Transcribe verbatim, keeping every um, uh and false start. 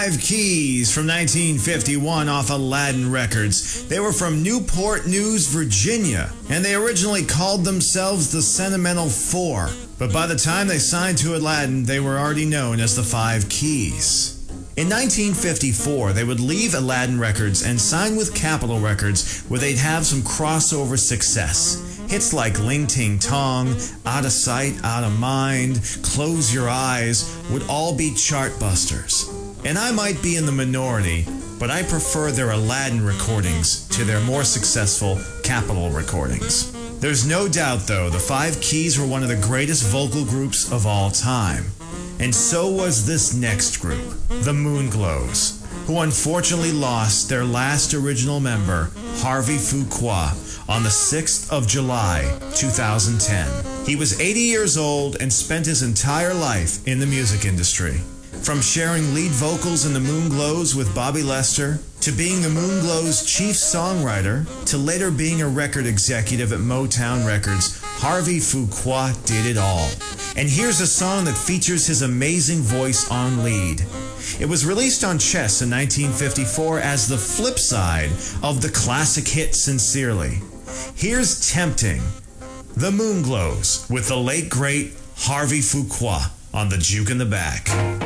Five Keys from nineteen fifty-one off Aladdin Records. They were from Newport News, Virginia, and they originally called themselves the Sentimental Four. But by the time they signed to Aladdin, they were already known as the Five Keys. In nineteen fifty-four, they would leave Aladdin Records and sign with Capitol Records, where they'd have some crossover success. Hits like Ling Ting Tong, Out of Sight, Out of Mind, Close Your Eyes would all be chart busters. And I might be in the minority, but I prefer their Aladdin recordings to their more successful Capitol recordings. There's no doubt, though, the Five Keys were one of the greatest vocal groups of all time. And so was this next group, the Moonglows, who unfortunately lost their last original member, Harvey Fuqua, on the sixth of July, two thousand ten. He was eighty years old and spent his entire life in the music industry. From sharing lead vocals in the Moonglows with Bobby Lester, to being the Moonglows' chief songwriter, to later being a record executive at Motown Records, Harvey Fuqua did it all. And here's a song that features his amazing voice on lead. It was released on Chess in nineteen fifty-four as the flip side of the classic hit Sincerely. Here's Tempting, the Moonglows with the late great Harvey Fuqua on the juke in the back.